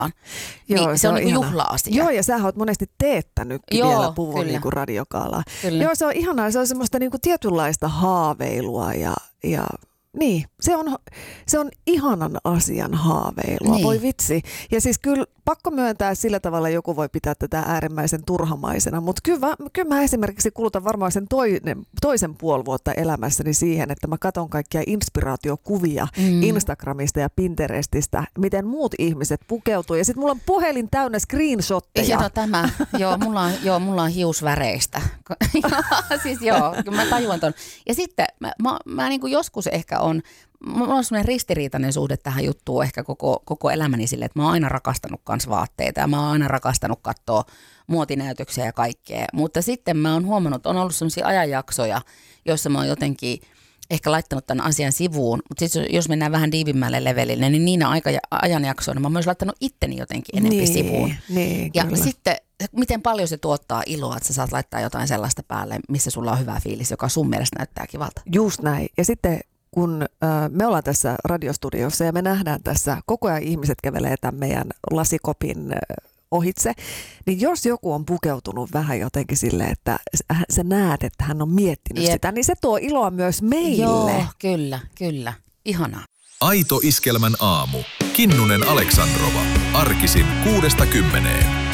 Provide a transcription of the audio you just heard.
Joo, niin se on niinku ihana juhla-asia. Joo, ja sähän oot monesti teettänytkin vielä puvun niinku radiokaalaa. Kyllä. Joo, se on ihanaa. Se on semmoista niinku tietynlaista haaveilua ja niin, se on ihanan asian haaveilua, Niin. voi vitsi. Ja siis kyllä pakko myöntää sillä tavalla, joku voi pitää tätä äärimmäisen turhamaisena, mutta kyllä mä esimerkiksi kulutan varmaan sen toisen puoli vuotta elämässäni siihen, että mä katson kaikkia inspiraatiokuvia Instagramista ja Pinterestistä, miten muut ihmiset pukeutuu. Ja sitten mulla on puhelin täynnä screenshotteja. Mulla on hiusväreistä. Siis joo, mä tajuan ton. Ja sitten mä niin kuin joskus ehkä mulla on semmoinen ristiriitainen suhde tähän juttuun ehkä koko elämäni sille, että mä oon aina rakastanut kans vaatteita ja mä oon aina rakastanut katsoa muotinäytöksiä ja kaikkea. Mutta sitten mä oon huomannut, on ollut semmoisia ajanjaksoja, joissa mä oon jotenkin ehkä laittanut tämän asian sivuun. Mutta sitten jos mennään vähän diivimmälle levelille, niin niinä ajanjaksoina mä oon myös laittanut itteni jotenkin enemmän sivuun. Niin, ja kyllä. sitten miten paljon se tuottaa iloa, että sä saat laittaa jotain sellaista päälle, missä sulla on hyvä fiilis, joka sun mielestä näyttää kivalta. Just näin. Ja sitten kun me ollaan tässä radiostudiossa ja me nähdään tässä, koko ajan ihmiset kävelee tämän meidän lasikopin ohitse, niin jos joku on pukeutunut vähän jotenkin silleen, että sä näet, että hän on miettinyt sitä, niin se tuo iloa myös meille. Joo, kyllä. Ihanaa. Aito Iskelmän aamu. Kinnunen Aleksandrova. Arkisin 6–10.